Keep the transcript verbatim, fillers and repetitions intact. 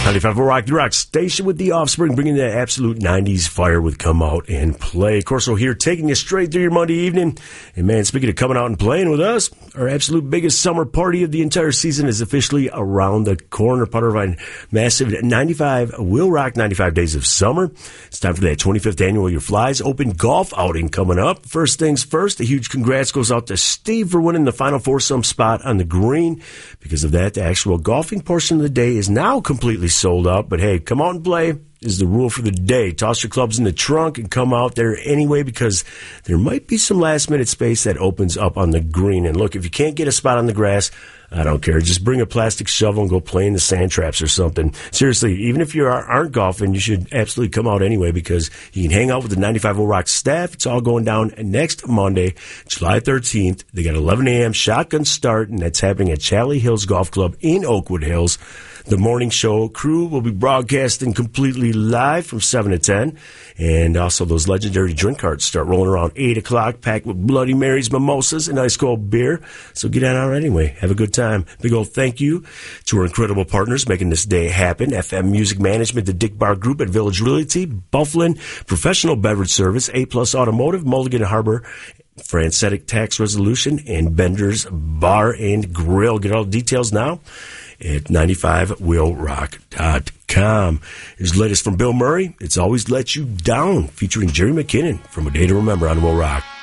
ninety-five Rock, the Rock Station with the Offspring, bringing that absolute nineties fire with Come Out and Play. Corso here, taking you straight through your Monday evening. And man, speaking of coming out and playing with us, our absolute biggest summer party of the entire season is officially around the corner. Puttervine massive ninety-five Will Rock ninety-five Days of Summer. It's time for that twenty-fifth annual Your Flies Open golf outing coming up. First things first, a huge congrats goes out to Steve for winning the final foursome spot on the green. Because of that, the actual golfing portion of the day is now completely sold out, but hey, come out and play is the rule for the day. Toss your clubs in the trunk and come out there anyway, because there might be some last-minute space that opens up on the green. And look, if you can't get a spot on the grass, I don't care. Just bring a plastic shovel and go play in the sand traps or something. Seriously, even if you aren't golfing, you should absolutely come out anyway, because you can hang out with the ninety-five Will Rock staff. It's all going down next Monday, July thirteenth. They got eleven a.m. shotgun start, and that's happening at Charlie Hills Golf Club in Oakwood Hills. The morning show crew will be broadcasting completely live from seven to ten. And also those legendary drink carts start rolling around eight o'clock, packed with Bloody Marys, mimosas, and ice cold beer. So get on out anyway. Have a good time. Big old thank you to our incredible partners making this day happen. F M Music Management, the Dick Bar Group at Village Realty, Bufflin Professional Beverage Service, A-Plus Automotive, Mulligan Harbor, Francetic Tax Resolution, and Bender's Bar and Grill. Get all the details now at ninety-five will rock dot com. Here's the latest from Bill Murray. It's Always Let You Down, featuring Jerry McKinnon from A Day to Remember on Will Rock.